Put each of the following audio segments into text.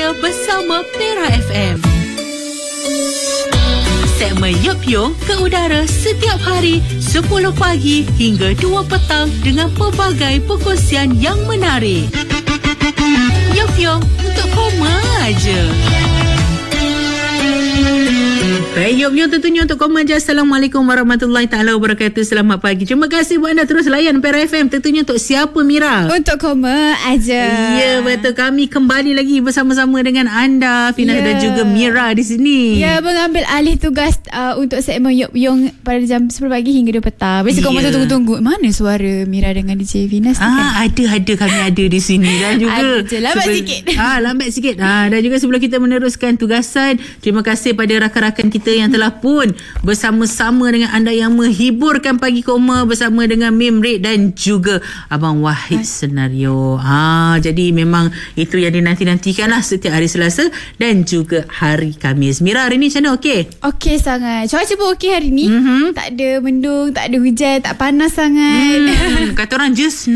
Aja bersama Pera FM. Segmen Yup Yung ke udara setiap hari 10 pagi hingga 2 petang dengan pelbagai perkongsian yang menarik. Yup Yung untuk koma aja. Baik, Yup Yung tentunya untuk koma aja. Assalamualaikum warahmatullahi ta'ala wabarakatuh. Selamat pagi. Terima kasih buat anda terus layan Pera FM. Tentunya untuk siapa, Mira? Untuk koma aja. Ya, betul. Kami kembali lagi bersama-sama dengan anda, Fina dan juga Mira di sini. Ya, mengambil alih tugas untuk segmen Yup Yung pada jam 10 pagi hingga 2 petang. Biasa koma tunggu-tunggu. Mana suara Mira dengan DJ Fina? Ada kami ada di sini. Dan juga lambat sikit. Lambat sikit. Dan juga sebelum kita meneruskan tugasan, terima kasih pada rakan-rakan kita yang telah pun bersama-sama dengan anda yang menghiburkan pagi koma bersama dengan Mim Red dan juga Abang Wahid Senario. Jadi memang itu yang dinanti-nantikan lah setiap hari Selasa dan juga hari Khamis. Mira, hari ni macam mana? Okey? Okey sangat. Cuaca pun okey hari ni. Tak ada mendung, tak ada hujan, tak panas sangat. Kata orang just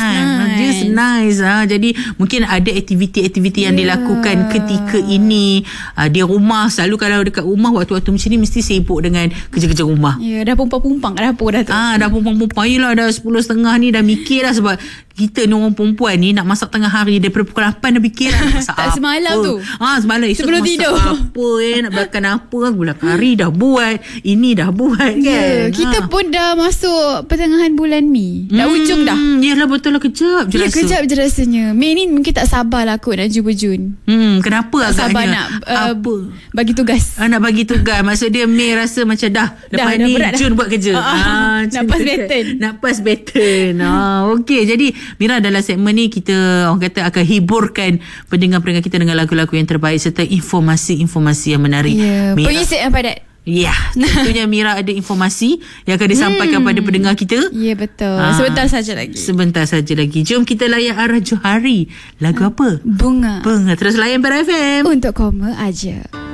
nice. Jadi mungkin ada aktiviti-aktiviti yang dilakukan ketika ini di rumah. Selalu kalau dekat rumah waktu-waktu macam ni mesti sibuk dengan kerja-kerja rumah. Ya, dah pumpang-pumpang kat dapur dah tu. Dah pumpang-pumpang. Yelah, dah 10.30 ni dah mikir dah sebab kita ni orang perempuan ni nak masak tengah hari daripada pukul 8 dah fikir dah masak apa. Semalam tu. Semalam esok sebelum tidur. Apa nak makan apa, gula kari dah buat, ini dah buat kan. Kita pun dah masuk pertengahan bulan Mei. Dah ujung dah. Yelah betul lah, kejap je rasa. Kejap je rasanya. Mei ni mungkin tak sabar lah kot nak jumpa Jun. Kenapa tak agaknya? Sabar nak apa? Bagi tugas. Nak bagi tugas. Maksud dia Mei rasa macam lepas ni Jun buat kerja. Nak pass baton. Nak pass baton. Okey, jadi Mira, dalam segmen ni kita orang kata akan hiburkan pendengar-pendengar kita dengan lagu-lagu yang terbaik serta informasi-informasi yang menarik. Pengisi yang padat. Ya, tentunya Mira ada informasi yang akan disampaikan pada pendengar kita. Ya, betul. Sebentar saja lagi. Jom kita layan Arah Johari. Lagu apa? Bunga. Terus layan Pera FM. Untuk koma aja.